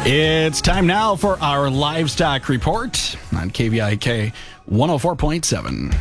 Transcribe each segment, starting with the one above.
It's time now for our livestock report on KVIK 104.7.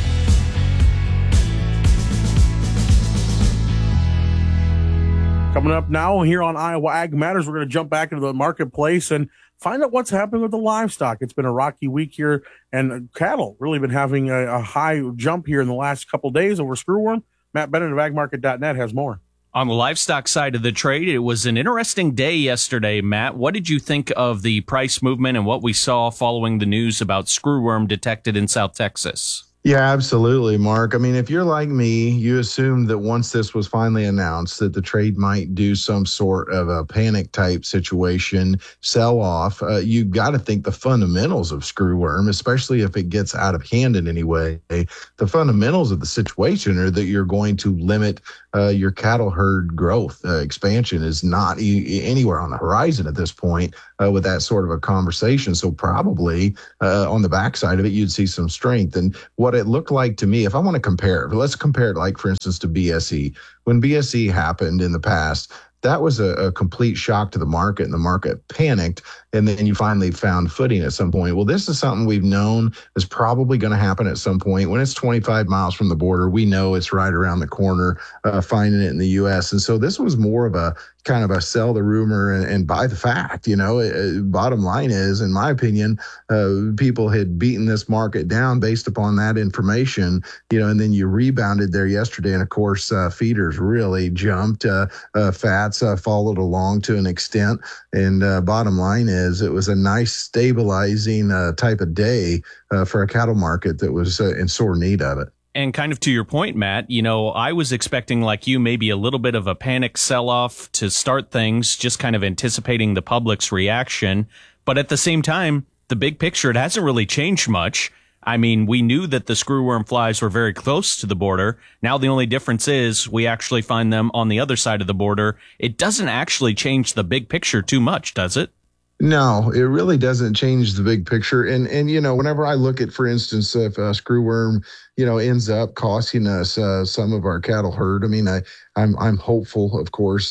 Coming up now here on Iowa Ag Matters, we're going to jump back into the marketplace and find out what's happening with the livestock. It's been a rocky week here, and cattle really been having a high jump here in the last couple of days over screwworm. Matt Bennett of agmarket.net has more. On the livestock side of the trade, it was an interesting day yesterday, Matt. What did you think of the price movement and what we saw following the news about screwworm detected in South Texas? Yeah, absolutely, Mark. I mean, if you're like me, you assumed that once this was finally announced that the trade might do some sort of a panic type situation, sell off. You got to think the fundamentals of screwworm, especially if it gets out of hand in any way, the fundamentals of the situation are that you're going to limit your cattle herd growth. Expansion is not anywhere on the horizon at this point with that sort of a conversation. So probably on the backside of it, you'd see some strength. And what it looked like to me, if I want to compare, let's compare it like, for instance, to BSE. When BSE happened in the past, that was a complete shock to the market, and the market panicked, and then you finally found footing at some point. Well, this is something we've known is probably going to happen at some point. When it's 25 miles from the border, we know it's right around the corner, finding it in the U.S. And so this was more of a kind of a sell the rumor and buy the fact. Bottom line is, in my opinion, people had beaten this market down based upon that information, and then you rebounded there yesterday. And of course, feeders really jumped, fats followed along to an extent. And bottom line is, it was a nice stabilizing type of day for a cattle market that was in sore need of it. And kind of to your point, Matt, I was expecting, like you, maybe a little bit of a panic sell-off to start things, just kind of anticipating the public's reaction. But at the same time, the big picture, it hasn't really changed much. I mean, we knew that the screwworm flies were very close to the border. Now the only difference is we actually find them on the other side of the border. It doesn't actually change the big picture too much, does it? No, it really doesn't change the big picture. And whenever I look at, for instance, if a screwworm, ends up costing us some of our cattle herd, I mean, I'm hopeful, of course,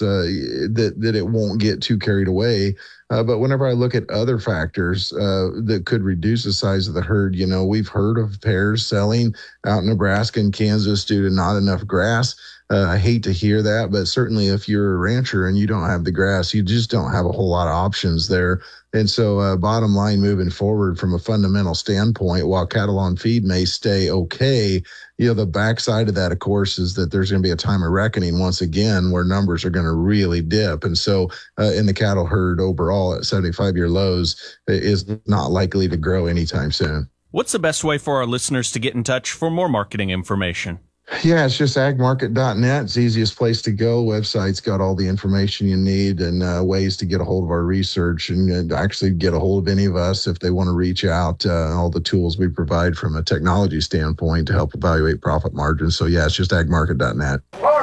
that it won't get too carried away. But whenever I look at other factors that could reduce the size of the herd, we've heard of pairs selling out in Nebraska and Kansas due to not enough grass. I hate to hear that, but certainly if you're a rancher and you don't have the grass, you just don't have a whole lot of options there. And so bottom line, moving forward from a fundamental standpoint, while cattle on feed may stay okay, the backside of that, of course, is that there's going to be a time of reckoning once again where numbers are going to really dip. And so in the cattle herd overall at 75-year lows is not likely to grow anytime soon. What's the best way for our listeners to get in touch for more marketing information? Yeah, it's just agmarket.net. It's the easiest place to go. Website's got all the information you need and ways to get a hold of our research and actually get a hold of any of us if they want to reach out. All the tools we provide from a technology standpoint to help evaluate profit margins. So, yeah, it's just agmarket.net.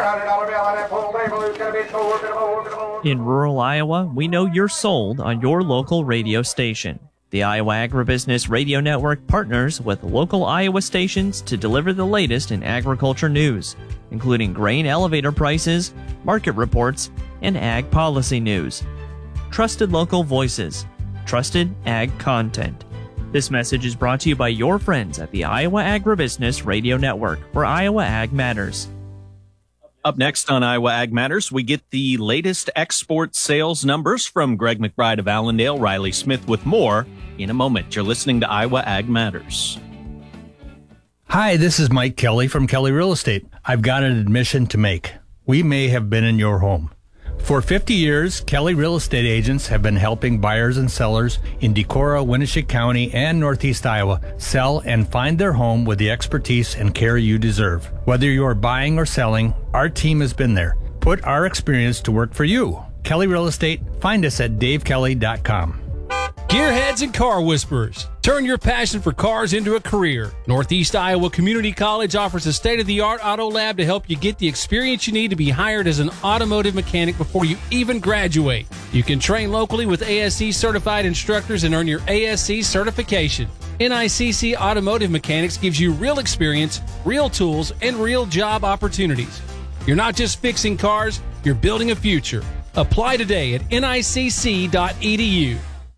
In rural Iowa, we know you're sold on your local radio station. The Iowa Agribusiness Radio Network partners with local Iowa stations to deliver the latest in agriculture news, including grain elevator prices, market reports, and ag policy news. Trusted local voices, trusted ag content. This message is brought to you by your friends at the Iowa Agribusiness Radio Network, where Iowa Ag matters. Up next on Iowa Ag Matters, we get the latest export sales numbers from Greg McBride of Allendale, Riley Smith with more in a moment. You're listening to Iowa Ag Matters. Hi, this is Mike Kelly from Kelly Real Estate. I've got an admission to make. We may have been in your home. For 50 years, Kelly Real Estate agents have been helping buyers and sellers in Decorah, Winneshiek County, and Northeast Iowa sell and find their home with the expertise and care you deserve. Whether you're buying or selling, our team has been there. Put our experience to work for you. Kelly Real Estate, find us at davekelly.com. Gearheads and car whisperers. Turn your passion for cars into a career. Northeast Iowa Community College offers a state-of-the-art auto lab to help you get the experience you need to be hired as an automotive mechanic before you even graduate. You can train locally with ASE certified instructors and earn your ASE certification. NICC Automotive Mechanics gives you real experience, real tools, and real job opportunities. You're not just fixing cars, you're building a future. Apply today at nicc.edu.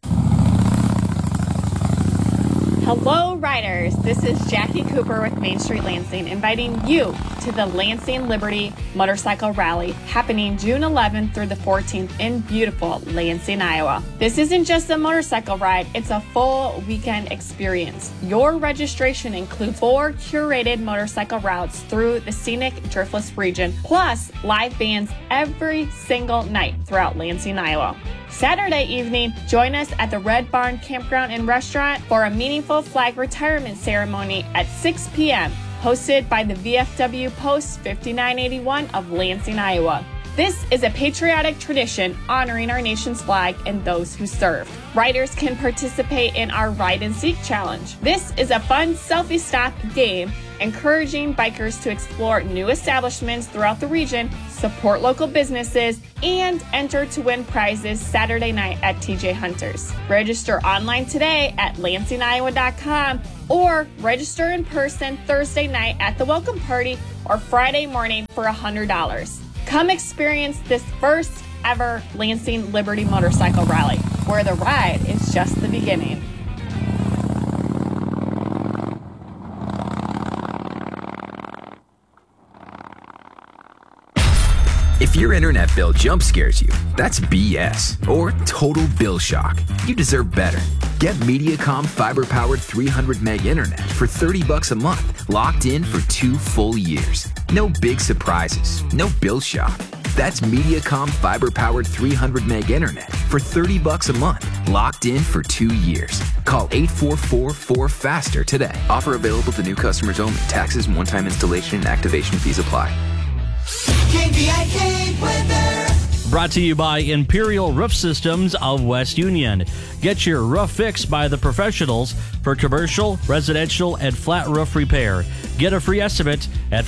Hello, riders. This is Jackie Cooper with Main Street Lansing, inviting you to the Lansing Liberty Motorcycle Rally happening June 11th through the 14th in beautiful Lansing, Iowa. This isn't just a motorcycle ride, it's a full weekend experience. Your registration includes 4 curated motorcycle routes through the scenic Driftless region, plus live bands every single night throughout Lansing, Iowa. Saturday evening, join us at the Red Barn Campground and Restaurant for a meaningful flag retirement ceremony at 6 p.m., hosted by the VFW Post 5981 of Lansing, Iowa. This is a patriotic tradition honoring our nation's flag and those who served. Riders can participate in our Ride and Seek Challenge. This is a fun selfie stop game encouraging bikers to explore new establishments throughout the region, support local businesses, and enter to win prizes Saturday night at TJ Hunters. Register online today at lansingiowa.com or register in person Thursday night at the welcome party or Friday morning for $100. Come experience this first ever Lansing Liberty Motorcycle Rally, where the ride is just the beginning. If your internet bill jump scares you, that's BS or total bill shock. You deserve better. Get Mediacom fiber-powered 300 meg internet for $30 a month, locked in for 2 full years. No big surprises, no bill shock. That's Mediacom fiber-powered 300 meg internet for $30 a month, locked in for 2 years. Call 844-4FASTER today. Offer available to new customers only. Taxes and one-time installation and activation fees apply. KVIK weather. Brought to you by Imperial Roof Systems of West Union. Get your roof fixed by the professionals for commercial, residential, and flat roof repair. Get a free estimate at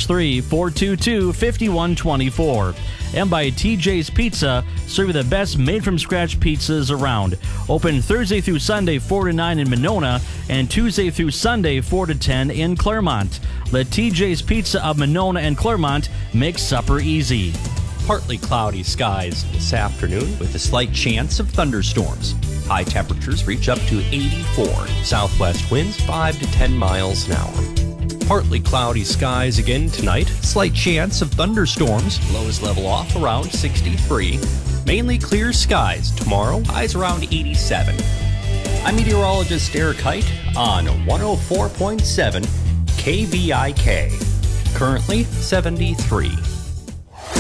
563-422-5124. And by TJ's Pizza, serving the best made-from-scratch pizzas around. Open Thursday through Sunday 4 to 9 in Monona and Tuesday through Sunday 4 to 10 in Claremont. Let TJ's Pizza of Monona and Claremont make supper easy. Partly cloudy skies this afternoon with a slight chance of thunderstorms. High temperatures reach up to 84. Southwest winds 5 to 10 miles an hour. Partly cloudy skies again tonight. Slight chance of thunderstorms. Lows level off around 63. Mainly clear skies. Tomorrow, highs around 87. I'm meteorologist Eric Height on 104.7 KVIK. Currently 73.